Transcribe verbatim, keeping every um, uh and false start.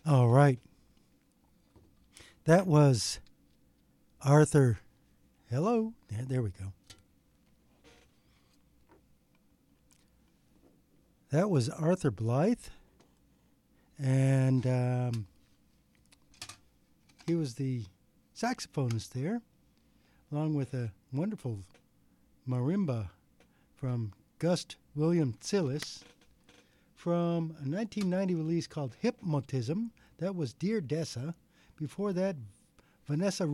All right. That was Arthur. Hello. There, there we go. That was Arthur Blythe. And um, he was the saxophonist there, along with a wonderful marimba from Gust William Tillis from a nineteen ninety release called Hypnotism. That was Dear Dessa. Before that, Vanessa